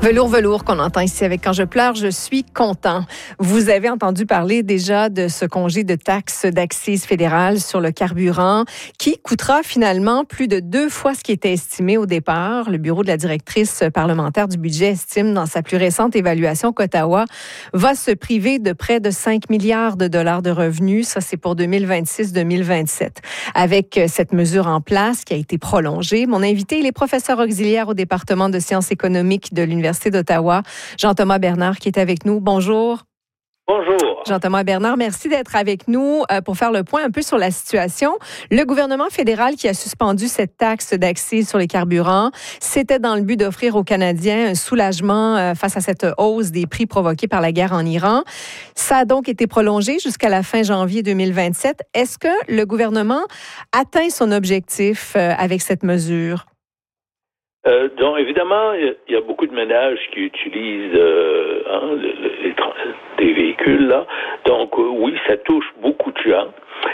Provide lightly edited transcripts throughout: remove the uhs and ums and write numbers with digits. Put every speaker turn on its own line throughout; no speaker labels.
Velours qu'on entend ici avec Quand je pleure, je suis content. Vous avez entendu parler déjà de ce congé de taxe d'accise fédérale sur le carburant qui coûtera finalement plus de 2 fois ce qui était estimé au départ. Le bureau de la directrice parlementaire du budget estime dans sa plus récente évaluation qu'Ottawa va se priver de près de 5 milliards de dollars de revenus. Ça, c'est pour 2026-2027. Avec cette mesure en place qui a été prolongée, mon invité, il est professeur auxiliaire au département de sciences économiques de l'Université d'Ottawa, Jean-Thomas Bernard, qui est avec nous. Bonjour.
Bonjour.
Jean-Thomas Bernard, merci d'être avec nous pour faire le point un peu sur la situation. Le gouvernement fédéral qui a suspendu cette taxe d'accise sur les carburants, c'était dans le but d'offrir aux Canadiens un soulagement face à cette hausse des prix provoquée par la guerre en Iran. Ça a donc été prolongé jusqu'à la fin janvier 2027. Est-ce que le gouvernement atteint son objectif avec cette mesure?
Donc, évidemment, il y a beaucoup de ménages qui utilisent des véhicules, là. Donc, oui, ça touche beaucoup de gens.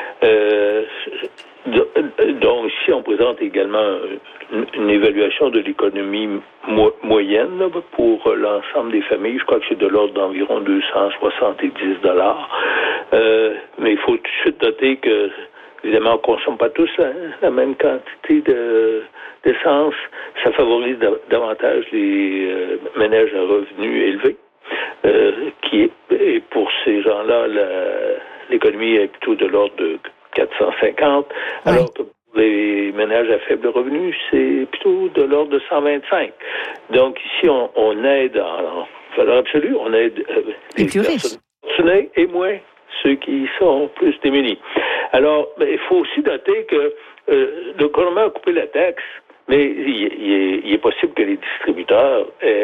Donc, ici, on présente également une évaluation de l'économie moyenne là, pour l'ensemble des familles. Je crois que c'est de l'ordre d'environ 270 $. Mais il faut tout de suite noter que, évidemment, on ne consomme pas tous la même quantité d'essence. Ça favorise davantage les ménages à revenus élevés, et pour ces gens-là, l'économie est plutôt de l'ordre de 450, alors que pour les ménages à faible revenu, c'est plutôt de l'ordre de 125. Donc ici, on aide en valeur absolue, on aide
les plus riches
et moins ceux qui sont plus démunis. Alors, il faut aussi noter que le gouvernement a coupé la taxe, mais il est possible que les distributeurs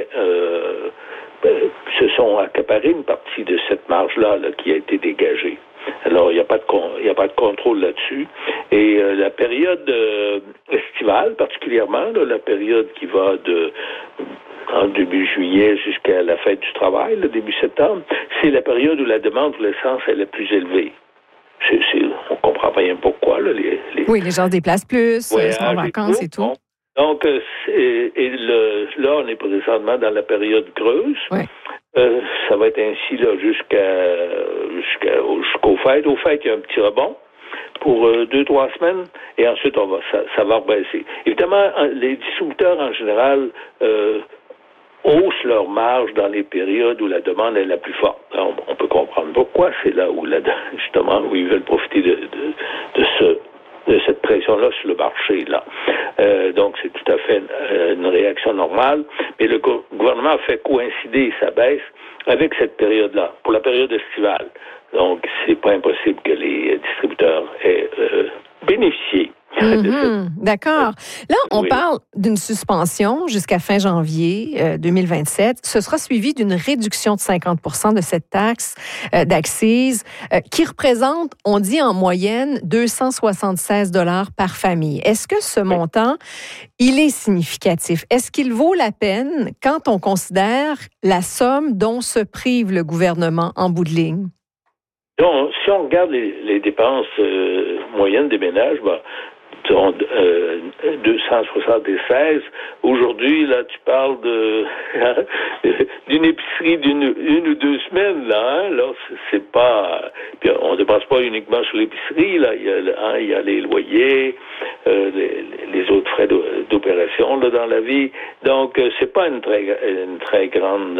se sont accaparés une partie de cette marge-là qui a été dégagée. Alors, il n'y a pas de contrôle là-dessus. Et la période estivale, particulièrement, la période qui va en début juillet jusqu'à la fête du travail, le début septembre, c'est la période où la demande pour l'essence est la plus élevée. On comprend pas bien pourquoi. Là,
Oui, les gens se déplacent plus, sont en vacances et tout.
Bon. Donc, là, on est présentement dans la période creuse.
Ouais.
Ça va être ainsi là jusqu'aux fêtes. Aux fêtes, il y a un petit rebond pour 2-3 semaines, et ensuite, ça va rebaisser. Évidemment, les distributeurs, en général, haussent leur marge dans les périodes où la demande est la plus forte. Alors, on peut comprendre pourquoi. C'est là où justement, où ils veulent profiter de cette pression-là sur le marché, là. Donc, c'est tout à fait une réaction normale. Mais le gouvernement a fait coïncider sa baisse avec cette période-là, pour la période estivale. Donc, c'est pas impossible que les distributeurs aient bénéficié.
D'accord. Là, on parle d'une suspension jusqu'à fin janvier 2027. Ce sera suivi d'une réduction de 50 % de cette taxe d'accise qui représente, on dit en moyenne, 276 $ par famille. Est-ce que ce montant, il est significatif? Est-ce qu'il vaut la peine quand on considère la somme dont se prive le gouvernement en bout de ligne?
Donc, si on regarde les dépenses moyennes des ménages, 276. Aujourd'hui, là, tu parles d'une épicerie d'une ou 2 semaines, là, hein. Là, c'est pas. Puis on ne dépense pas uniquement sur l'épicerie, là. Il y a les loyers, les autres frais d'opération là dans la vie. Donc, c'est pas une très grande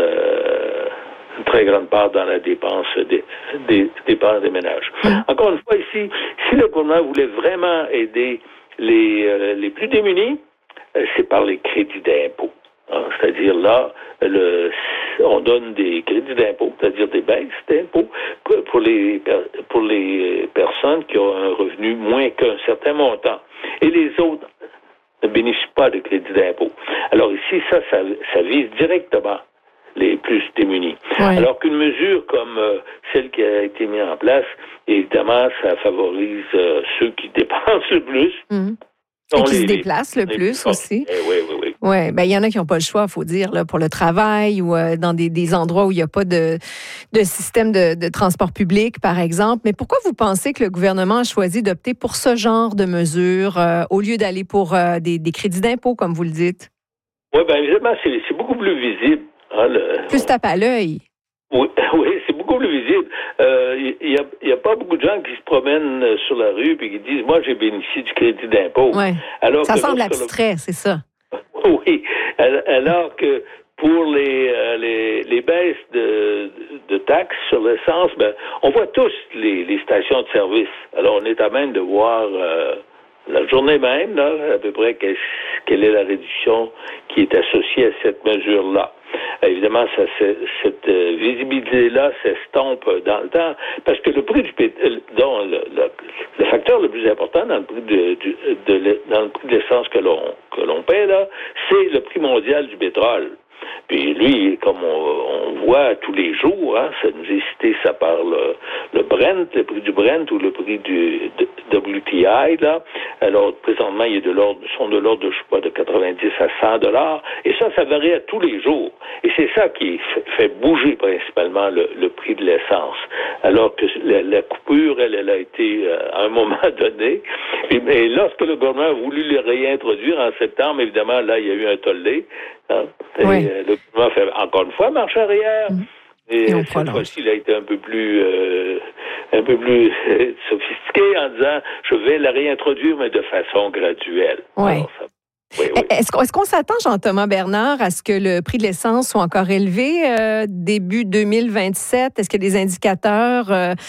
part dans la dépense des dépenses des ménages. Encore une fois, ici, si le gouvernement voulait vraiment aider les plus démunis, c'est par les crédits d'impôt. Hein. C'est-à-dire là, on donne des crédits d'impôt, c'est-à-dire des baisses d'impôt pour les personnes qui ont un revenu moins qu'un certain montant. Et les autres ne bénéficient pas de crédits d'impôt. Alors ici, ça vise directement les plus démunis.
Ouais.
Alors qu'une mesure comme celle qui a été mise en place, évidemment, ça favorise ceux qui dépensent le plus.
Et qui se déplacent le plus aussi.
Oui.
Oui, ben il y en a qui n'ont pas le choix, il faut dire, là, pour le travail ou dans des endroits où il n'y a pas de système de transport public, par exemple. Mais pourquoi vous pensez que le gouvernement a choisi d'opter pour ce genre de mesures au lieu d'aller pour des crédits d'impôt, comme vous le dites?
Oui, bien évidemment, c'est beaucoup plus visible Hein,
plus tape à l'œil.
Oui, c'est beaucoup plus visible. Il y a pas beaucoup de gens qui se promènent sur la rue et qui disent, moi, j'ai bénéficié du crédit d'impôt.
Ouais.
Alors
ça semble abstrait, c'est ça.
Oui, alors que pour les baisses de taxes sur l'essence, on voit tous les stations de service. Alors, on est à même de voir la journée même, là, à peu près, quelle est la réduction qui est associée à cette mesure-là. Évidemment, cette visibilité-là s'estompe dans le temps, parce que le prix du pétrole, le facteur le plus important dans le prix dans le prix de l'essence que l'on paie, là, c'est le prix mondial du pétrole. Puis lui, comme on voit tous les jours, hein, ça nous est cité ça par le Brent, le prix du Brent ou le prix du WTI, là. Alors, présentement, il est sont de l'ordre, je sais pas, de 90 à 100 $. Et ça varie à tous les jours. Et c'est ça qui fait bouger principalement le prix de l'essence. Alors que la coupure, elle a été à un moment donné. Mais lorsque le gouvernement a voulu le réintroduire en septembre, évidemment, là, il y a eu un tollé. Hein?
Oui.
Le gouvernement fait encore une fois marche arrière. Et cette fois-ci, il a été un peu plus sophistiqué en disant, je vais la réintroduire, mais de façon graduelle.
Oui.
Alors, oui.
Est-ce qu'on s'attend, Jean-Thomas Bernard, à ce que le prix de l'essence soit encore élevé début 2027? Est-ce qu'il y a des indicateurs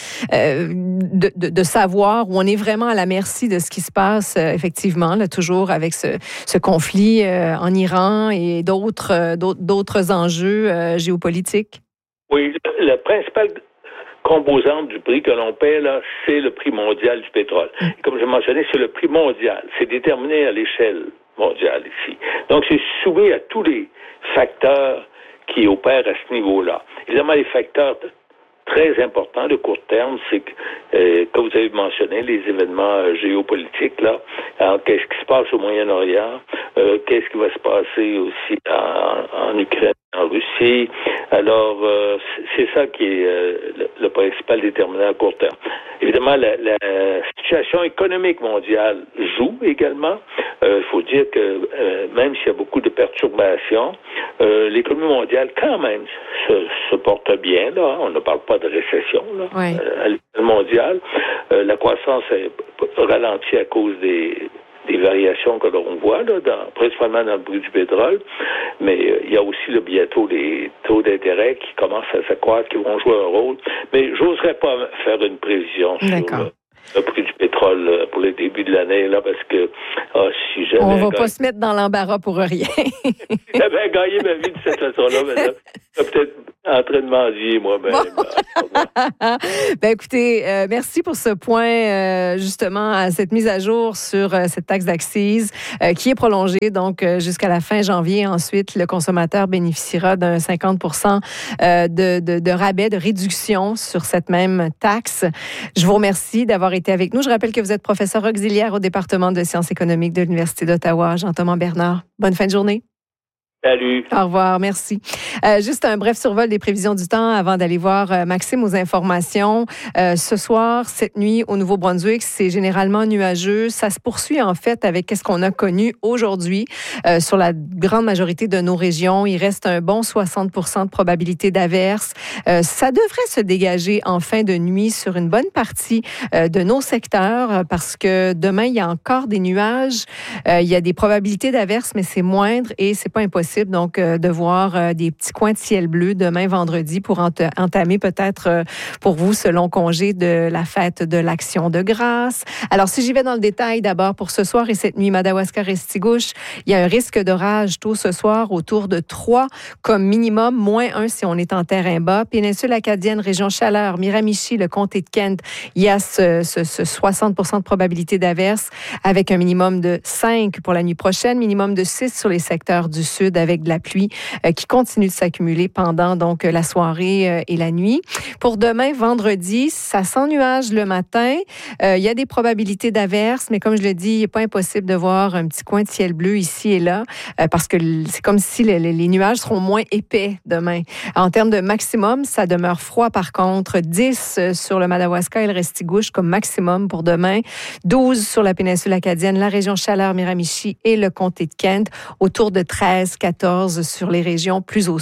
de savoir où on est vraiment à la merci de ce qui se passe, effectivement, là, toujours avec ce conflit en Iran et d'autres enjeux géopolitiques?
Oui, la principale composante du prix que l'on paie, là, c'est le prix mondial du pétrole. Et comme je mentionnais, c'est le prix mondial. C'est déterminé à l'échelle mondiale ici. Donc, c'est soumis à tous les facteurs qui opèrent à ce niveau-là. Évidemment, les facteurs très importants de court terme, c'est que, comme vous avez mentionné, les événements géopolitiques, là, alors, qu'est-ce qui se passe au Moyen-Orient, qu'est-ce qui va se passer aussi en Ukraine, en Russie. Alors, c'est ça qui est le principal déterminant à court terme. Évidemment, la situation économique mondiale joue également. Il faut dire que même s'il y a beaucoup de perturbations, l'économie mondiale, quand même, se porte bien. Là. On ne parle pas de récession là,
oui.
À l'échelle mondiale. La croissance est ralentie à cause des variations que l'on voit, là, principalement dans le prix du pétrole, mais il y a aussi bientôt les taux d'intérêt qui commencent à s'accroître, qui vont jouer un rôle. Mais j'oserais pas faire une prévision sur le prix du pétrole pour le début de l'année, là, parce que si jamais...
On va pas se mettre dans l'embarras pour rien.
Si j'avais gagné ma vie de cette façon-là, je serais peut-être en train de mendier moi-même.
Ben écoutez, merci pour ce point, justement, à cette mise à jour sur cette taxe d'accise qui est prolongée donc jusqu'à la fin janvier. Ensuite, le consommateur bénéficiera d'un 50 de rabais, de réduction sur cette même taxe. Je vous remercie d'avoir été avec nous. Je rappelle que vous êtes professeur auxiliaire au département de sciences économiques de l'Université d'Ottawa. Jean-Thomas Bernard, bonne fin de journée.
Salut.
Au revoir, merci. Juste un bref survol des prévisions du temps avant d'aller voir Maxime aux informations. Ce soir, cette nuit, au Nouveau-Brunswick, c'est généralement nuageux. Ça se poursuit en fait avec ce qu'on a connu aujourd'hui sur la grande majorité de nos régions. Il reste un bon 60 de probabilité d'averse. Ça devrait se dégager en fin de nuit sur une bonne partie de nos secteurs parce que demain, il y a encore des nuages. Il y a des probabilités d'averse, mais c'est moindre et c'est pas impossible. Donc, de voir des petits coins de ciel bleu demain vendredi pour entamer peut-être pour vous ce long congé de la fête de l'Action de grâce. Alors, si j'y vais dans le détail d'abord pour ce soir et cette nuit, Madawaska-Restigouche, il y a un risque d'orage tôt ce soir autour de 3 comme minimum, -1 si on est en terrain bas. Péninsule acadienne, région chaleur, Miramichi, le comté de Kent, il y a ce 60 de probabilité d'averse avec un minimum de 5 pour la nuit prochaine, minimum de 6 sur les secteurs du sud avec de la pluie qui continue de s'accumuler pendant donc la soirée et la nuit. Pour demain, vendredi, ça sent nuage le matin. Il y a des probabilités d'averse, mais comme je le dis, il n'est pas impossible de voir un petit coin de ciel bleu ici et là parce que c'est comme si les nuages seront moins épais demain. En termes de maximum, ça demeure froid par contre. 10 sur le Madawaska et le Restigouche comme maximum pour demain. 12 sur la péninsule acadienne, la région chaleur, Miramichi et le comté de Kent. Autour de 13, 14 sur les régions plus au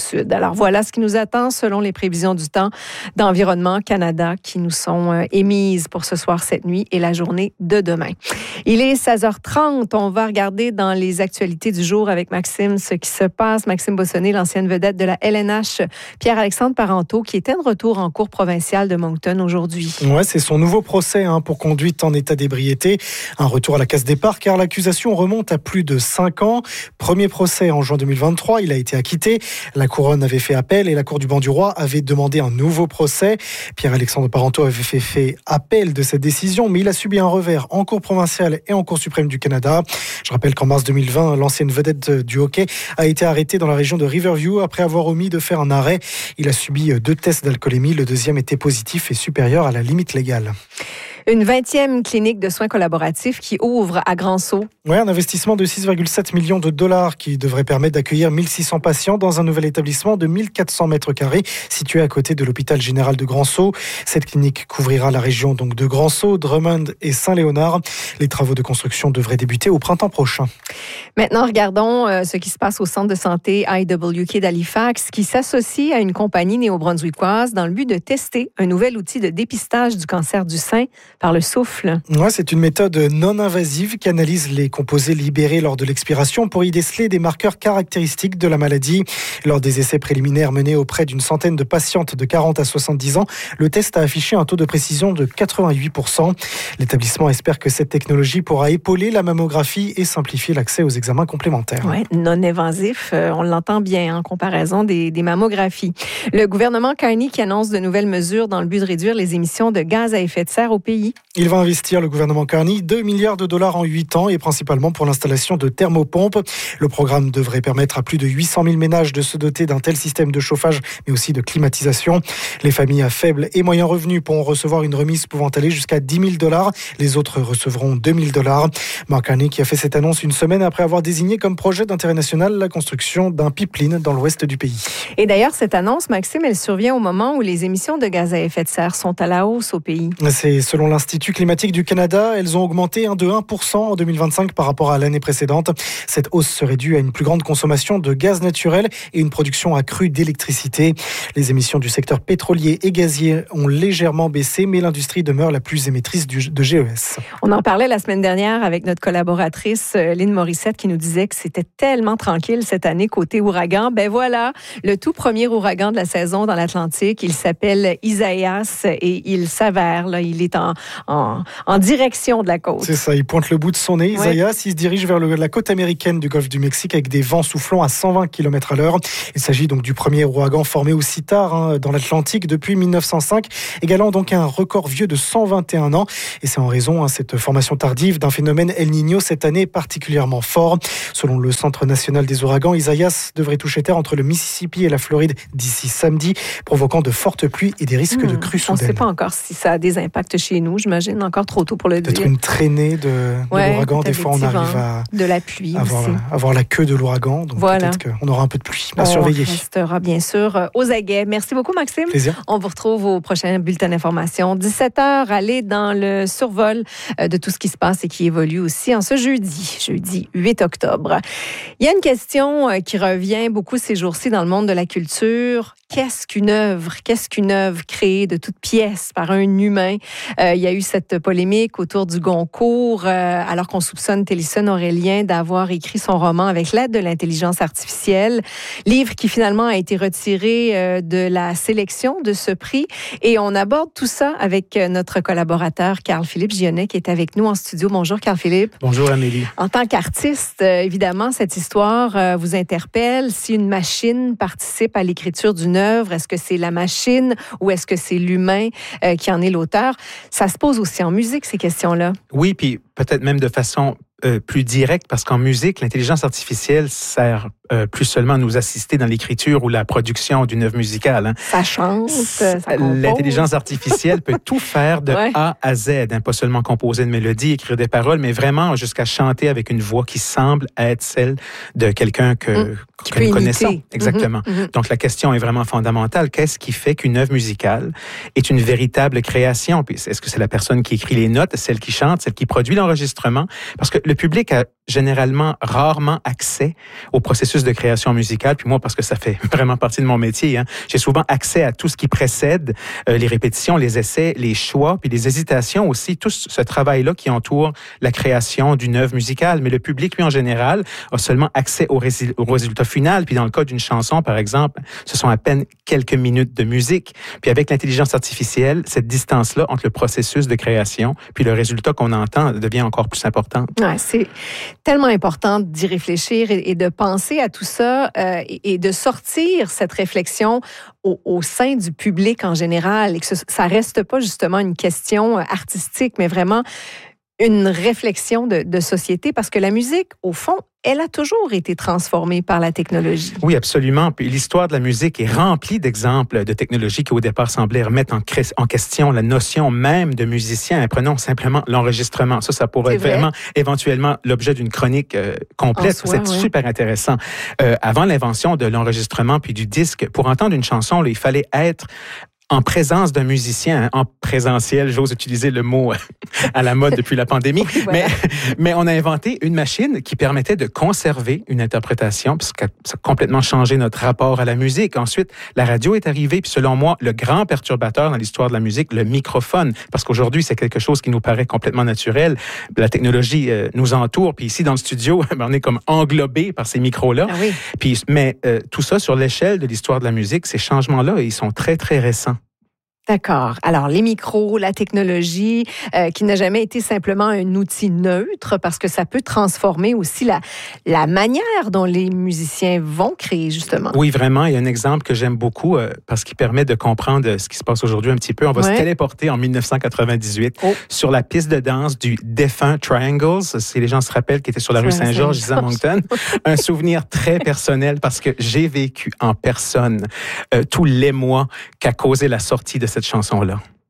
sud. Alors voilà ce qui nous attend selon les prévisions du temps d'Environnement Canada qui nous sont émises pour ce soir, cette nuit et la journée de demain. Il est 16h30. On va regarder dans les actualités du jour avec Maxime ce qui se passe. Maxime Bossonné, l'ancienne vedette de la LNH, Pierre-Alexandre Parenteau, qui était de retour en cour provinciale de Moncton aujourd'hui.
Ouais, c'est son nouveau procès pour conduite en état d'ébriété. Un retour à la case départ car l'accusation remonte à plus de 5 ans. Premier procès en juin 2023, il a été acquitté. La couronne avait fait appel et la cour du banc du roi avait demandé un nouveau procès. Pierre-Alexandre Parenteau avait fait appel de cette décision, mais il a subi un revers en cour provinciale et en cour suprême du Canada. Je rappelle qu'en mars 2020, l'ancienne vedette du hockey a été arrêtée dans la région de Riverview après avoir omis de faire un arrêt. Il a subi 2 tests d'alcoolémie. Le deuxième était positif et supérieur à la limite légale.
Une 20e clinique de soins collaboratifs qui ouvre à Grand-Sault.
Oui, un investissement de 6,7 millions de dollars qui devrait permettre d'accueillir 1600 patients dans un nouvel établissement de 1400 mètres carrés situé à côté de l'hôpital général de Grand-Sault. Cette clinique couvrira la région donc de Grand-Sault, Drummond et Saint-Léonard. Les travaux de construction devraient débuter au printemps prochain.
Maintenant, regardons ce qui se passe au centre de santé IWK d'Halifax qui s'associe à une compagnie néo-brunswickoise dans le but de tester un nouvel outil de dépistage du cancer du sein par le souffle.
Ouais, c'est une méthode non invasive qui analyse les composés libérés lors de l'expiration pour y déceler des marqueurs caractéristiques de la maladie. Lors des essais préliminaires menés auprès d'une centaine de patientes de 40 à 70 ans, le test a affiché un taux de précision de 88%. L'établissement espère que cette technologie pourra épauler la mammographie et simplifier l'accès aux examens complémentaires.
Oui, non invasif, on l'entend bien en comparaison des mammographies. Le gouvernement Carney qui annonce de nouvelles mesures dans le but de réduire les émissions de gaz à effet de serre au pays.
Il va investir, le gouvernement Carney, 2 milliards de dollars en 8 ans et principalement pour l'installation de thermopompes. Le programme devrait permettre à plus de 800 000 ménages de se doter d'un tel système de chauffage, mais aussi de climatisation. Les familles à faible et moyen revenu pourront recevoir une remise pouvant aller jusqu'à 10 000 dollars. Les autres recevront 2 000 dollars. Mark Carney qui a fait cette annonce une semaine après avoir désigné comme projet d'intérêt national la construction d'un pipeline dans l'ouest du pays.
Et d'ailleurs, cette annonce, Maxime, elle survient au moment où les émissions de gaz à effet de serre sont à la hausse au pays.
C'est selon l'Institut climatique du Canada, elles ont augmenté de 1% en 2025 par rapport à l'année précédente. Cette hausse serait due à une plus grande consommation de gaz naturel et une production accrue d'électricité. Les émissions du secteur pétrolier et gazier ont légèrement baissé, mais l'industrie demeure la plus émettrice de GES.
On en parlait la semaine dernière avec notre collaboratrice Lynn Morissette qui nous disait que c'était tellement tranquille cette année côté ouragan. Ben voilà, le tout premier ouragan de la saison dans l'Atlantique, il s'appelle Isaias et il s'avère, là, il est en direction de la côte.
C'est ça, il pointe le bout de son nez. Isaias, il se dirige vers la côte américaine du golfe du Mexique avec des vents soufflant à 120 km à l'heure. Il s'agit donc du premier ouragan formé aussi tard dans l'Atlantique depuis 1905, égalant donc un record vieux de 121 ans. Et c'est en raison, cette formation tardive, d'un phénomène El Niño cette année particulièrement fort. Selon le Centre national des ouragans, Isaias devrait toucher terre entre le Mississippi et la Floride d'ici samedi, provoquant de fortes pluies et des risques de crues soudaines.
On ne sait pas encore si ça a des impacts chez nous, j'imagine, encore trop tôt pour le dire.
Peut-être une traînée de l'ouragan, des fois on arrive à
de la pluie
avoir la queue de l'ouragan, donc peut-être qu'on aura un peu de pluie à surveiller.
On restera bien sûr aux aguets. Merci beaucoup Maxime.
Plaisir.
On vous retrouve au prochain bulletin d'information. 17h, allez dans le survol de tout ce qui se passe et qui évolue aussi en ce jeudi 8 octobre. Il y a une question qui revient beaucoup ces jours-ci dans le monde de la culture. Qu'est-ce qu'une œuvre? Qu'est-ce qu'une œuvre créée de toutes pièces par un humain? Il y a eu cette polémique autour du Goncourt, alors qu'on soupçonne Télésphone Aurélien d'avoir écrit son roman avec l'aide de l'intelligence artificielle. Livre qui finalement a été retiré de la sélection de ce prix. Et on aborde tout ça avec notre collaborateur Carl-Philippe Gionnet qui est avec nous en studio. Bonjour Carl-Philippe.
Bonjour Amélie.
En tant qu'artiste, évidemment, cette histoire vous interpelle. Si une machine participe à l'écriture d'une œuvre, est-ce que c'est la machine ou est-ce que c'est l'humain qui en est l'auteur? Ça se pose aussi en musique, ces questions-là.
Oui, puis peut-être même de façon plus directe, parce qu'en musique, l'intelligence artificielle sert plus seulement à nous assister dans l'écriture ou la production d'une œuvre musicale. Hein.
Ça chante, ça compose.
L'intelligence artificielle peut tout faire de A à Z, hein, pas seulement composer une mélodie, écrire des paroles, mais vraiment jusqu'à chanter avec une voix qui semble être celle de quelqu'un que nous connaissons. Exactement. Donc la question est vraiment fondamentale. Qu'est-ce qui fait qu'une œuvre musicale est une véritable création? Puis, est-ce que c'est la personne qui écrit les notes, celle qui chante, celle qui produit l'enregistrement? Parce que le public a généralement rarement accès au processus de création musicale. Puis moi, parce que ça fait vraiment partie de mon métier, j'ai souvent accès à tout ce qui précède les répétitions, les essais, les choix, puis les hésitations aussi, tout ce travail-là qui entoure la création d'une œuvre musicale. Mais le public, lui, en général, a seulement accès au résultat final. Puis dans le cas d'une chanson, par exemple, ce sont à peine quelques minutes de musique. Puis avec l'intelligence artificielle, cette distance-là entre le processus de création puis le résultat qu'on entend devient encore plus importante.
Ouais, c'est tellement important d'y réfléchir et de penser à tout ça et de sortir cette réflexion au sein du public en général et que ça reste pas justement une question artistique, mais vraiment une réflexion de société parce que la musique, au fond, elle a toujours été transformée par la technologie.
Oui, absolument. Puis l'histoire de la musique est remplie d'exemples de technologies qui, au départ, semblaient remettre en question la notion même de musicien. Prenons simplement l'enregistrement. Ça pourrait être vraiment éventuellement l'objet d'une chronique complète. C'est super intéressant. Avant l'invention de l'enregistrement puis du disque, pour entendre une chanson, là, il fallait être en présence d'un musicien, en présentiel, j'ose utiliser le mot à la mode depuis la pandémie, oui, voilà. mais on a inventé une machine qui permettait de conserver une interprétation, parce que ça a complètement changé notre rapport à la musique. Ensuite, la radio est arrivée, puis selon moi, le grand perturbateur dans l'histoire de la musique, le microphone, parce qu'aujourd'hui, c'est quelque chose qui nous paraît complètement naturel. La technologie nous entoure, puis ici, dans le studio, on est comme englobé par ces micros-là.
Ah oui.
Mais tout ça, sur l'échelle de l'histoire de la musique, ces changements-là, ils sont très, très récents.
D'accord. Alors, les micros, la technologie, qui n'a jamais été simplement un outil neutre, parce que ça peut transformer aussi la manière dont les musiciens vont créer, justement.
Oui, vraiment. Il y a un exemple que j'aime beaucoup, parce qu'il permet de comprendre ce qui se passe aujourd'hui un petit peu. On va se téléporter en 1998 sur la piste de danse du défunt Triangles. Si les gens se rappellent, qui était sur la rue Saint-Georges, ici à Moncton. Un souvenir très personnel, parce que j'ai vécu en personne tout l'émoi qu'a causé la sortie de cette chanson-là.